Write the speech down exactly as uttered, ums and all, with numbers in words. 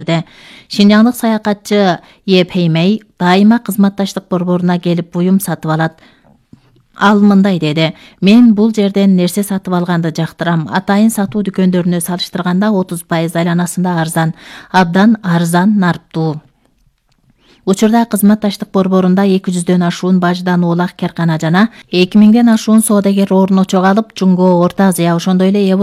берди. Шинжаңдык саякатчы Е Пеймей дайыма кызматташтык борборуна келип буюм сатып алат. Ал мындай деди: "Мен бул жерден нерсе сатып алганды жактырам. Атайын сатуу дүкөндөрүнө салыштырганда отуз пайыз айланасында арзан, абдан арзан нарптуу". Учурда кызматташтык борборунда эки жүздөн ашуун баждан улак каркана жана эки миңден ашуун соодагер орун очого алып, Жунго, Орто Азия, ошондой эле